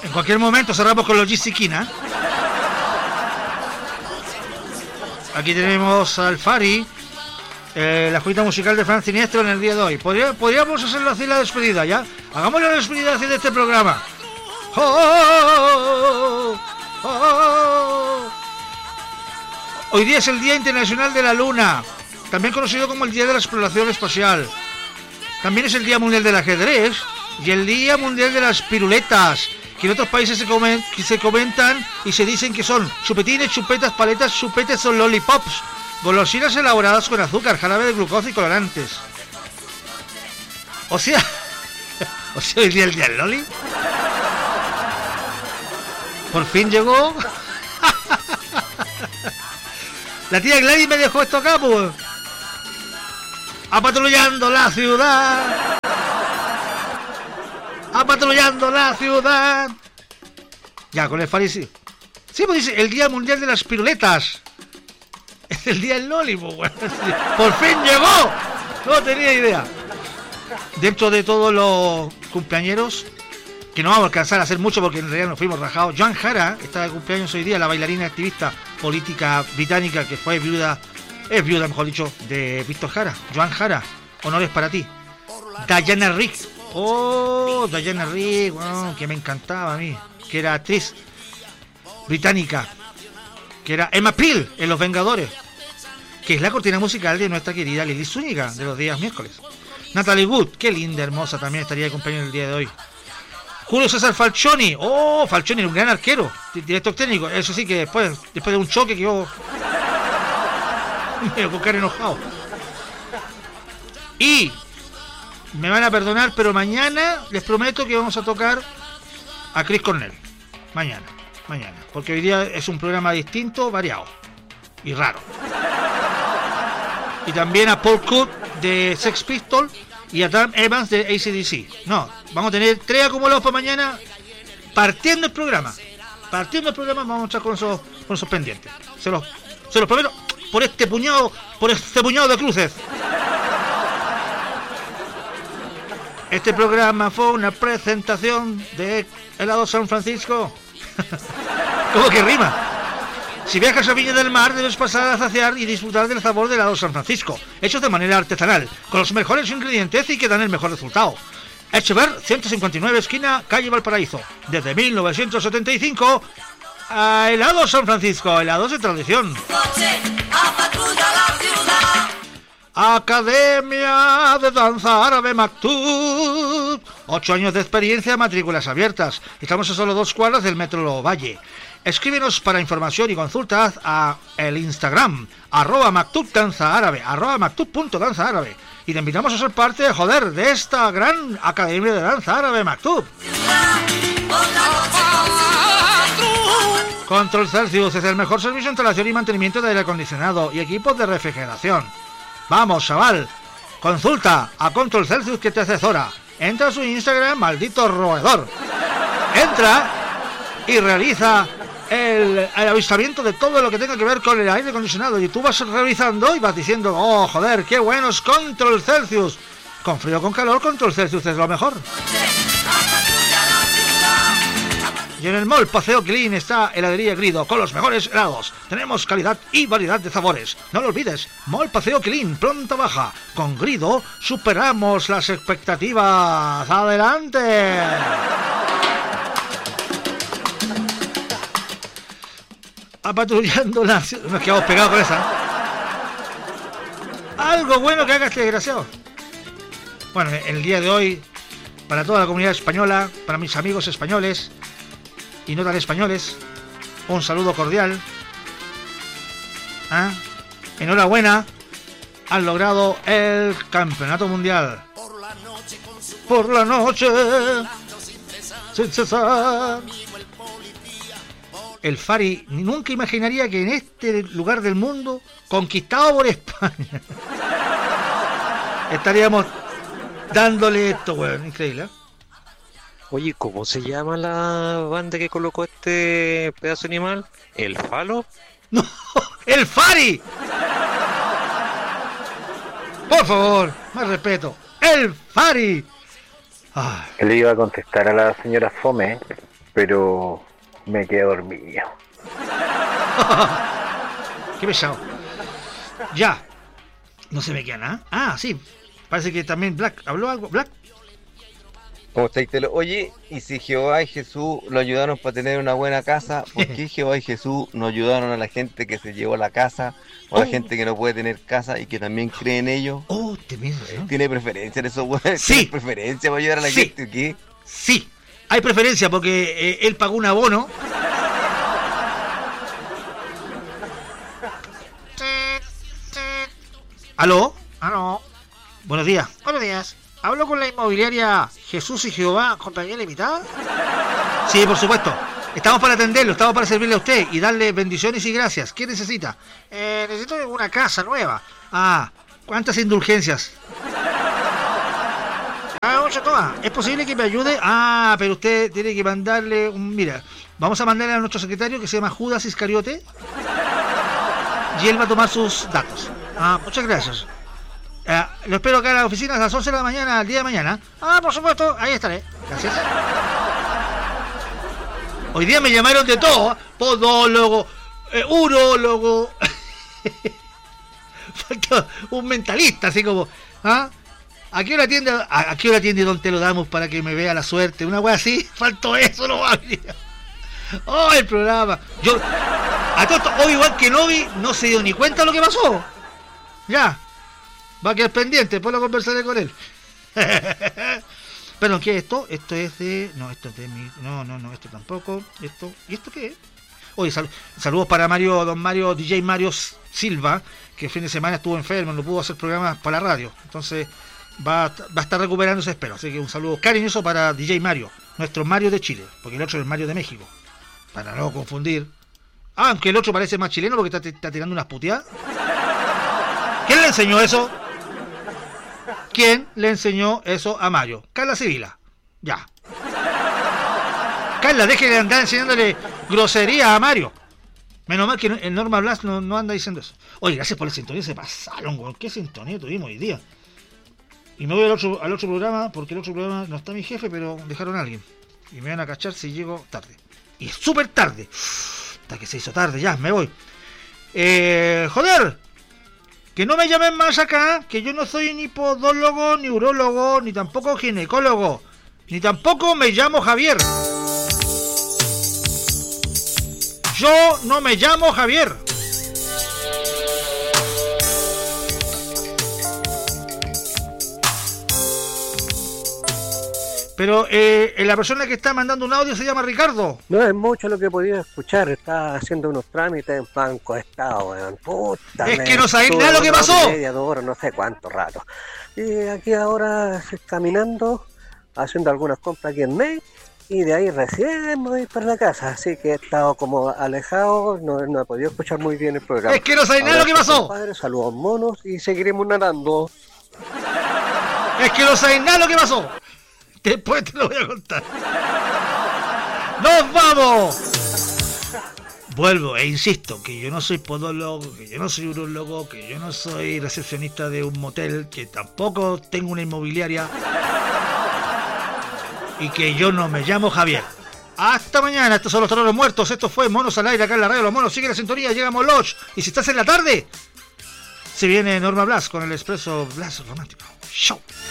En cualquier momento cerramos con los Gisikina. Aquí tenemos al Fari, la junta musical de Fran Siniestro en el día de hoy. Podríamos hacerlo así la despedida, ¿ya? Hagamos la despedida así de este programa. ¡Oh! ¡Oh! Hoy día es el Día Internacional de la Luna, también conocido como el Día de la Exploración Espacial. También es el Día Mundial del Ajedrez y el Día Mundial de las Piruletas, que en otros países se comentan y se dicen que son chupetines, chupetas, paletas, chupetes o lollipops, golosinas elaboradas con azúcar, jarabe de glucosa y colorantes. O sea, hoy día el día del loli. Por fin llegó. La tía Gladys me dejó esto acá, pues. Apatrullando la ciudad. Apatrullando la ciudad. Ya, con el Fari sí. Sí, pues dice, el Día Mundial de las Piruletas. Es el día del loli, pues, bueno. Por fin llegó. No tenía idea. Dentro de todos los cumpleañeros, que no vamos a alcanzar a hacer mucho porque en realidad nos fuimos rajados. Joan Jara está de cumpleaños hoy día, la bailarina activista política británica que fue viuda, es viuda, mejor dicho, de Víctor Jara. Joan Jara, honores para ti. Diana Rigg. Oh, Diana Rigg, bueno, que me encantaba a mí, que era actriz británica, que era Emma Peel en Los Vengadores, que es la cortina musical de nuestra querida Lili Zúñiga de los días miércoles. Natalie Wood, qué linda, hermosa, también estaría de cumpleaños el día de hoy. Julio César Falcioni, oh, Falcioni, un gran arquero, director técnico, eso sí que después de un choque que yo me voy a buscar enojado. Y me van a perdonar, pero mañana les prometo que vamos a tocar a Chris Cornell. Mañana, porque hoy día es un programa distinto, variado y raro. Y también a Paul Cook de Sex Pistols y a Tom Evans de AC/DC. No, vamos a tener 3 acumulados para mañana, partiendo el programa. Vamos a estar con esos pendientes. Se los prometo por este puñado de cruces. Este programa fue una presentación de Helado San Francisco. ¿Cómo que rima? Si viajas a Viña del Mar, debes pasar a saciar y disfrutar del sabor de Helado San Francisco, hechos de manera artesanal, con los mejores ingredientes y que dan el mejor resultado. Echever, 159, esquina, calle Valparaíso. Desde 1975, a Helado San Francisco, helados de tradición. Academia de Danza Árabe Maktub. 8 años de experiencia, matrículas abiertas. Estamos a solo 2 cuadras del Metro Valle. Escríbenos para información y consultas a el Instagram @maktubdanzaárabe, @maktub.danzaárabe. Y te invitamos a ser parte, de esta gran Academia de Danza Árabe Maktub. Control Celsius es el mejor servicio de instalación y mantenimiento de aire acondicionado y equipos de refrigeración. Vamos, chaval, consulta a Control Celsius que te asesora. Entra a su Instagram, maldito roedor. Entra y realiza el avistamiento de todo lo que tenga que ver con el aire acondicionado. Y tú vas revisando y vas diciendo, oh, joder, qué bueno es Control Celsius. Con frío o con calor, Control Celsius es lo mejor. Y en el Mall Paseo Quilín está Heladería Grido, con los mejores helados. Tenemos calidad y variedad de sabores. No lo olvides, Mall Paseo Quilín, pronta baja. Con Grido superamos las expectativas. ¡Adelante! Apatrullando la... Nos quedamos pegados con esa. Algo bueno que haga este desgraciado. Bueno, el día de hoy, para toda la comunidad española, para mis amigos españoles y no tan españoles, un saludo cordial. Enhorabuena, han logrado el campeonato mundial. Por la noche, sin cesar. El Fari nunca imaginaría que en este lugar del mundo, conquistado por España, estaríamos dándole esto, weón, increíble, ¿eh? Oye, ¿cómo se llama la banda que colocó este pedazo de animal? ¿El Falo? ¡No! ¡El Fari! Por favor, más respeto. ¡El Fari! Le iba a contestar a la señora Fome pero me quedé dormido. Qué pesado. Ya. No se me queda nada. Ah, sí. Parece que también Black. ¿Habló algo? ¿Black? ¿Cómo estáis, Telo? Oye, y si Jehová y Jesús lo ayudaron para tener una buena casa, ¿por qué Jehová y Jesús no ayudaron a la gente que se llevó la casa o a la gente que no puede tener casa y que también cree en ello? Oh, te piensas, ¿no? ¿Tiene preferencia en eso, weón? Sí. ¿Tiene preferencia para ayudar a la Sí. gente o qué? Sí. Hay preferencia porque él pagó un abono. ¿Aló? Aló, Buenos días. buenos días. ¿Hablo con la inmobiliaria Jesús y Jehová, compañía limitada? Sí, por supuesto. Estamos para atenderlo, estamos para servirle a usted y darle bendiciones y gracias. ¿Qué necesita? Necesito una casa nueva. Ah, ¿cuántas indulgencias? Ah, mucho toma. ¿Es posible que me ayude? Ah, pero usted tiene que mandarle un... Mira, vamos a mandarle a nuestro secretario que se llama Judas Iscariote y él va a tomar sus datos. Ah, muchas gracias. Lo espero acá en la oficina a las 11 de la mañana, el día de mañana. Ah, por supuesto, ahí estaré. Gracias. Hoy día me llamaron de todo, podólogo, urólogo, falta un mentalista, así como, ¿ah? ¿A qué hora atiende Don Te lo damos para que me vea la suerte? Una wea así, faltó eso, no va. Oh, el programa. Yo, a todo esto, hoy igual que Novi, no se dio ni cuenta de lo que pasó. Ya, va a quedar pendiente, después lo conversaré con él. Perdón, ¿qué es esto? Esto es de... No, esto es de mi... No, esto tampoco. Esto... ¿Y esto qué es? Oye, saludos para don Mario, DJ Mario Silva, que el fin de semana estuvo enfermo, no pudo hacer programas para la radio. Entonces va a estar recuperándose, espero. Así que un saludo cariñoso para DJ Mario, nuestro Mario de Chile, porque el otro es el Mario de México. Para no confundir. Ah, aunque el otro parece más chileno porque está tirando unas puteadas. ¿Quién le enseñó eso? ¿Quién le enseñó eso a Mario? Carla Sibila. Ya. Carla, deje de andar enseñándole grosería a Mario. Menos mal que el Norma Blas no anda diciendo eso. Oye, gracias por la sintonía, se pasaron, güey. ¿Qué sintonía tuvimos hoy día? Y me voy al otro programa, porque el otro programa no está mi jefe, pero dejaron a alguien. Y me van a cachar si llego tarde. Y es súper tarde. Hasta que se hizo tarde, ya, me voy. Joder. Que no me llamen más acá, que yo no soy ni podólogo, ni urólogo, ni tampoco ginecólogo, ni tampoco me llamo Javier. Yo no me llamo Javier. Pero la persona que está mandando un audio se llama Ricardo. No es mucho lo que he podido escuchar, está haciendo unos trámites en banco estado, weón. Puta, es que no sabéis nada lo que pasó. Media, 2 horas, no sé cuánto rato. Y aquí ahora caminando, haciendo algunas compras aquí en May, y de ahí recién me voy para la casa, así que he estado como alejado, no he podido escuchar muy bien el programa. Es que no sabéis nada lo que pasó. Compadre, saludos monos y seguiremos nadando. Es que no sabéis nada lo que pasó. Después te lo voy a contar. ¡Nos vamos! Vuelvo e insisto que yo no soy podólogo, que yo no soy urólogo, que yo no soy recepcionista de un motel, que tampoco tengo una inmobiliaria y que yo no me llamo Javier. Hasta mañana, estos son los Toreros Muertos, esto fue Monos al Aire acá en la radio Los Monos, sigue la sintonía, llegamos Lodge, y si estás en la tarde, se viene Norma Blas con el Expreso Blas Romántico. ¡Show!